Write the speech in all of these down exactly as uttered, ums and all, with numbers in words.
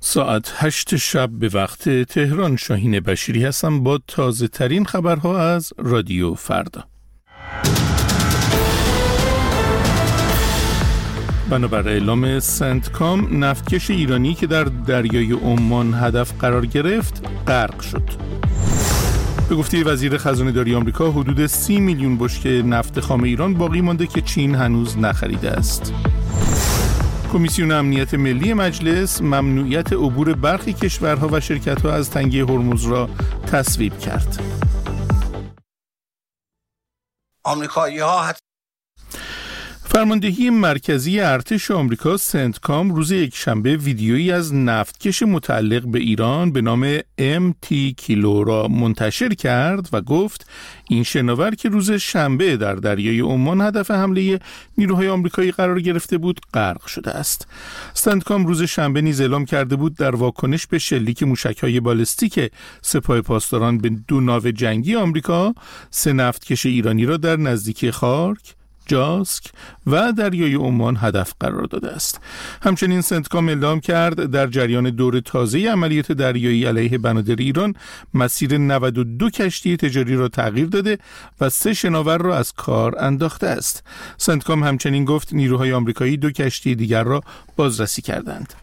ساعت هشت شب به وقت تهران. شاهین بشیری هستم با تازه ترین خبرها از رادیو فردا. بنابر اعلام سنتکام، نفتکش ایرانی که در دریای عمان هدف قرار گرفت غرق شد. به گفته وزیر خزانه‌داری آمریکا، حدود سی میلیون بشکه نفت خام ایران باقی مانده که چین هنوز نخریده است. کمیسیون امنیت ملی مجلس ممنوعیت عبور برخی کشورها و شرکت‌ها از تنگه هرمز را تصویب کرد. آمریکایی‌ها حت... فرماندهی مرکزی ارتش آمریکا سنتکام روز یکشنبه ویدیویی از نفتکش متعلق به ایران به نام ام تی کیلو را منتشر کرد و گفت این شناور که روز شنبه در دریای عمان هدف حمله نیروهای آمریکایی قرار گرفته بود غرق شده است. سنتکام روز شنبه نیز اعلام کرده بود در واکنش به شلیک موشک‌های بالستیک سپاه پاسداران به دو ناو جنگی آمریکا، سه نفتکش ایرانی را در نزدیکی خارک، جاسک و دریای عمان هدف قرار داده است. همچنین سنتکام اعلام کرد در جریان دور تازه عملیات دریایی علیه بنادر ایران مسیر نود و دو کشتی تجاری را تغییر داده و سه شناور را از کار انداخته است. سنتکام همچنین گفت نیروهای آمریکایی دو کشتی دیگر را بازرسی کردند.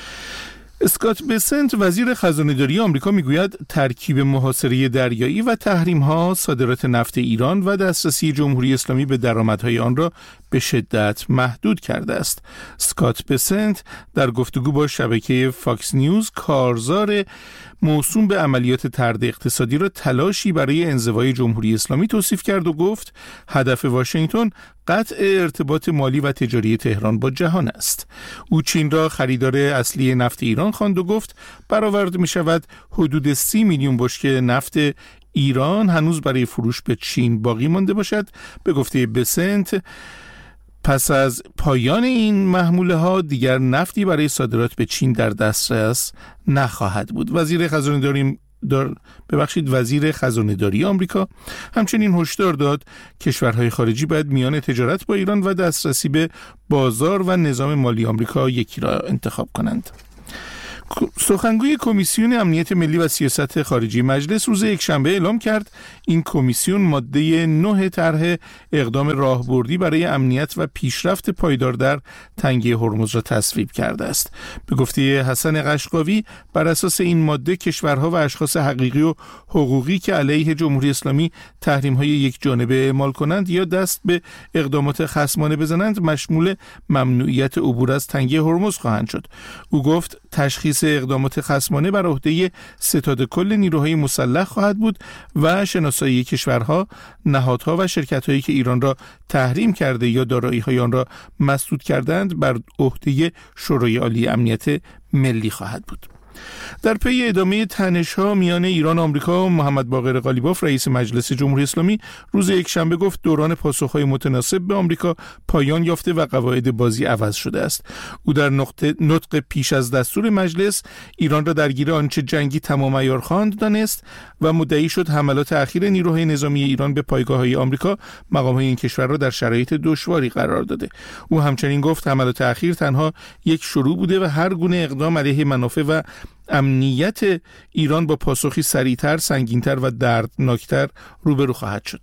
اسکات بسنت وزیر خزانه‌داری آمریکا میگوید ترکیب محاصره دریایی و تحریم‌ها صادرات نفت ایران و دسترسی جمهوری اسلامی به درآمدهای آن را به شدت محدود کرده است. اسکات بسنت در گفتگو با شبکه فاکس نیوز کارزار موسوم به عملیات طرد اقتصادی را تلاشی برای انزوای جمهوری اسلامی توصیف کرد و گفت هدف واشنگتن قطع ارتباط مالی و تجاری تهران با جهان است. او چین را خریدار اصلی نفت ایران خواند و گفت برآورده می شود حدود سی میلیون بشکه نفت ایران هنوز برای فروش به چین باقی مانده باشد. به گفته بسنت پس از پایان این محموله ها دیگر نفتی برای صادرات به چین در دسترس نخواهد بود. وزیر خزانه‌داری دار ببخشید وزیر خزانه‌داری آمریکا همچنین هشدار داد کشورهای خارجی باید میان تجارت با ایران و دسترسی به بازار و نظام مالی آمریکا یکی را انتخاب کنند. سخنگوی کمیسیون امنیت ملی و سیاست خارجی مجلس روز یکشنبه اعلام کرد این کمیسیون ماده نه طرح اقدام راهبردی برای امنیت و پیشرفت پایدار در تنگه هرمز را تصویب کرده است. به گفته حسن قشقاوی بر اساس این ماده کشورها و اشخاص حقیقی و حقوقی که علیه جمهوری اسلامی تحریم‌های یک جانبه اعمال کنند یا دست به اقدامات خصمانه بزنند مشمول ممنوعیت عبور از تنگه هرمز خواهند شد. او گفت تشخیص اقدامات خصمانه بر عهده ستاد کل نیروهای مسلح خواهد بود و شناسایی کشورها، نهادها و شرکت‌هایی که ایران را تحریم کرده یا دارایی‌های آن را مسدود کردند بر عهده شورای عالی امنیت ملی خواهد بود. در پی ادامه تنش‌ها میان ایران و آمریکا، محمد باقر قالیباف رئیس مجلس جمهوری اسلامی روز یکشنبه گفت دوران پاسخ‌های متناسب به آمریکا پایان یافته و قواعد بازی عوض شده است. او در نقطه نطق پیش از دستور مجلس ایران را درگیر آنچه جنگی تمام عیار خواند دانست و مدعی شد حملات اخیر نیروهای نظامی ایران به پایگاه‌های آمریکا مقام‌های این کشور را در شرایط دشواری قرار داده. او همچنین گفت حملات اخیر تنها یک شروع بوده و هر گونه اقدام علیه منافع و امنیت ایران با پاسخی سریعتر، سنگینتر و دردناکتر روبرو خواهد شد.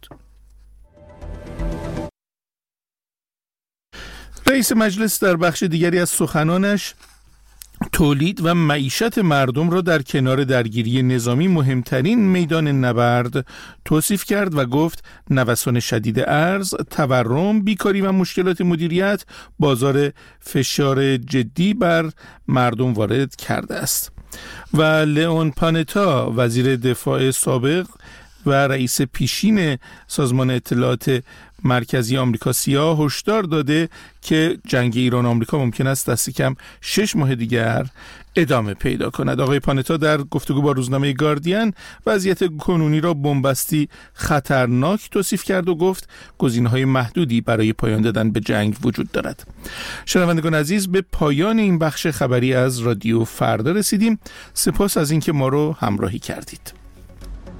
رئیس مجلس در بخش دیگری از سخنانش تولید و معیشت مردم را در کنار درگیری نظامی مهمترین میدان نبرد توصیف کرد و گفت نوسان شدید ارز، تورم، بیکاری و مشکلات مدیریت بازار فشار جدی بر مردم وارد کرده است. و لئون پانتا وزیر دفاع سابق و رئیس پیشین سازمان اطلاعات مرکزی آمریکا سیا هشدار داده که جنگ ایران آمریکا ممکن است دست کم شش ماه دیگر ادامه پیدا کند. آقای پانتا در گفتگو با روزنامه گاردین وضعیت کنونی را بنبستی خطرناک توصیف کرد و گفت گزینه‌های محدودی برای پایان دادن به جنگ وجود دارد. شنوندگان عزیز، به پایان این بخش خبری از رادیو فردا رسیدیم. سپاس از اینکه ما رو همراهی کردید.